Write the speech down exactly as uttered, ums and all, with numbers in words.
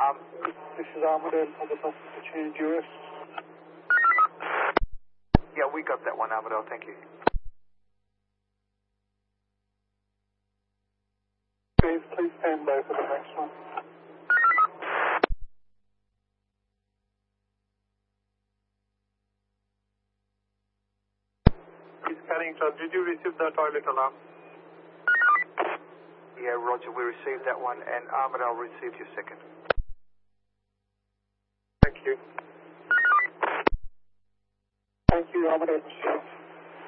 Um, This is Armadale for the purpose to change U S. yeah, we got that one, Armadale, thank you. Please, please stand by for the next one. East Carrington, did you receive the toilet alarm? Yeah, Roger, we received that one, and Armadale received your second. Thank you. Thank you, Armadale.